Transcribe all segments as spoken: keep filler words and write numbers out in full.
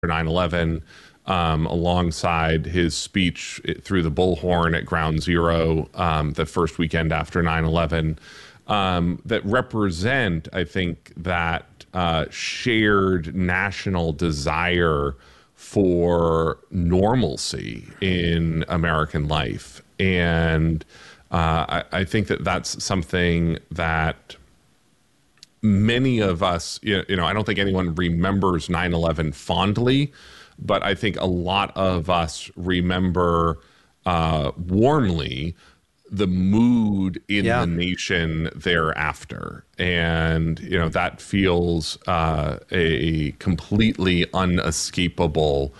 nine eleven, um, alongside his speech through the bullhorn at Ground Zero um, the first weekend after nine eleven, um, that represent, I think, that uh, shared national desire for normalcy in American life. And uh, I, I think that that's something that many of us, you know, I don't think anyone remembers nine eleven fondly, but I think a lot of us remember uh, warmly the mood in Yeah. the nation thereafter. And, you know, that feels uh, a completely unescapable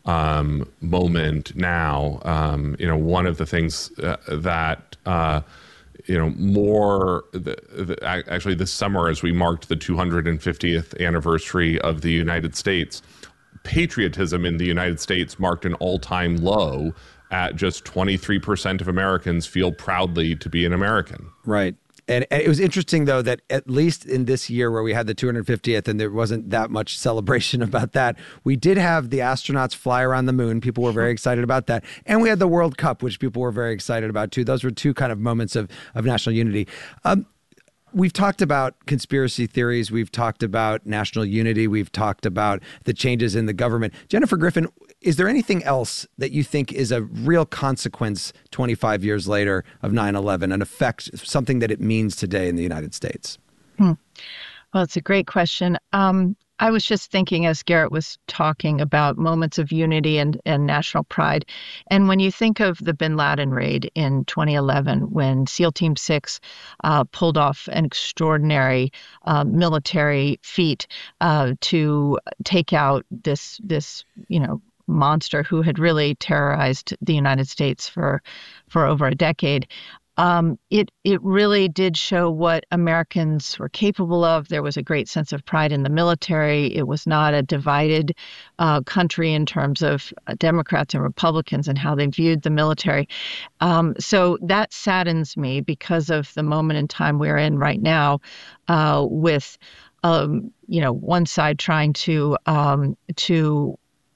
um, moment now. Um, you know, one of the things uh, that, uh, you know, more the, the, actually this summer, as we marked the two hundred fiftieth anniversary of the United States, patriotism in the United States marked an all-time low at just twenty-three percent of Americans feel proudly to be an American. Right. And, and it was interesting, though, that at least in this year where we had the two hundred fiftieth and there wasn't that much celebration about that, we did have the astronauts fly around the moon. People were very excited about that. And we had the World Cup, which people were very excited about, too. Those were two kind of moments of, of national unity. Um, We've talked about conspiracy theories. We've talked about national unity. We've talked about the changes in the government. Jennifer Griffin, is there anything else that you think is a real consequence twenty-five years later of nine eleven, an effect, something that it means today in the United States? Hmm. Well, it's a great question. Um, I was just thinking as Garrett was talking about moments of unity and, and national pride. And when you think of the bin Laden raid in twenty eleven, when SEAL Team six uh, pulled off an extraordinary uh, military feat uh, to take out this, this, you know, monster who had really terrorized the United States for, for over a decade. Um, it it really did show what Americans were capable of. There was a great sense of pride in the military. It was not a divided uh, country in terms of uh, Democrats and Republicans and how they viewed the military. Um, so that saddens me because of the moment in time we're in right now uh, with, um, you know, one side trying to um, to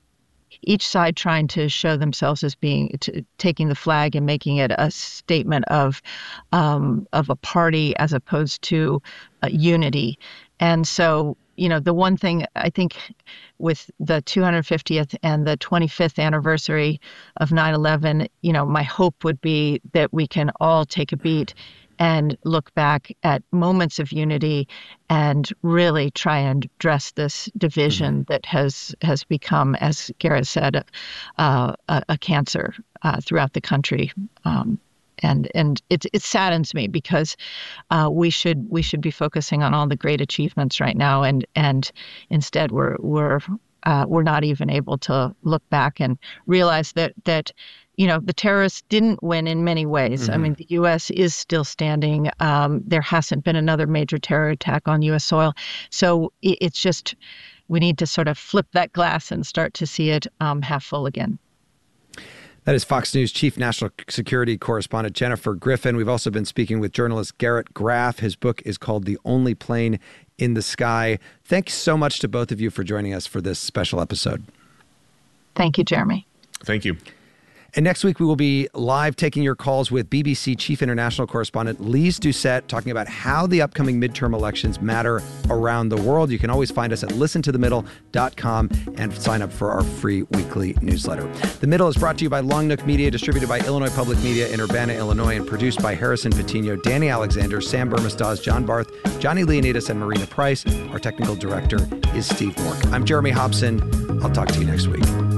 each side trying to show themselves as being to, taking the flag and making it a statement of um, of a party as opposed to uh, unity. And so, you know, the one thing I think with the two hundred fiftieth and the twenty-fifth anniversary of nine eleven, you know, my hope would be that we can all take a beat and look back at moments of unity and really try and address this division mm-hmm. that has has become, as Garrett said, uh, a, a cancer uh, throughout the country. Um, and and it it saddens me because uh, we should we should be focusing on all the great achievements right now, and and instead we're we're uh, we're not even able to look back and realize that that. You know, the terrorists didn't win in many ways. Mm-hmm. I mean, the U S is still standing. Um, there hasn't been another major terror attack on U S soil. So it, it's just, we need to sort of flip that glass and start to see it um, half full again. That is Fox News Chief National Security Correspondent Jennifer Griffin. We've also been speaking with journalist Garrett Graff. His book is called The Only Plane in the Sky. Thanks so much to both of you for joining us for this special episode. Thank you, Jeremy. Thank you. And next week, we will be live taking your calls with B B C Chief International Correspondent Lise Doucette, talking about how the upcoming midterm elections matter around the world. You can always find us at listen to the middle dot com and sign up for our free weekly newsletter. The Middle is brought to you by Long Nook Media, distributed by Illinois Public Media in Urbana, Illinois, and produced by Harrison Patino, Danny Alexander, Sam Burmistaz, John Barth, Johnny Leonidas, and Marina Price. Our technical director is Steve Mork. I'm Jeremy Hobson. I'll talk to you next week.